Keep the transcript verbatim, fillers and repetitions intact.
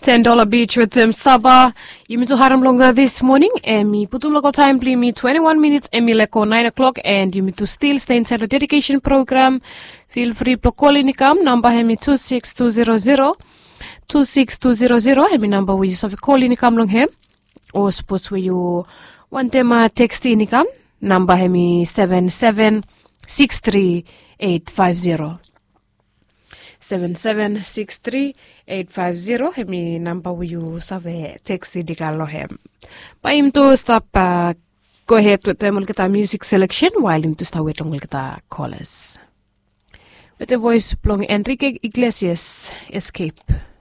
ten dollar beach with them Saba. Yimi to haram longer this morning. Emi putum local time play me twenty-one minutes. Emi leko nine o'clock. And yimi to still stay inside the dedication program. Feel free to call in come. Number hemi two six two zero zero. two six two zero zero. Hemi number we use of call in come long hem. Or suppose we you want them a text in come. Number hemi seven seven six three eight five zero. seven seven six three eight five zero. Hemi number we you save text in the hem. By him to stop uh, go ahead with the mulkita music selection while him to start with mulkita callers. With the voice plong Enrique Iglesias, Escape.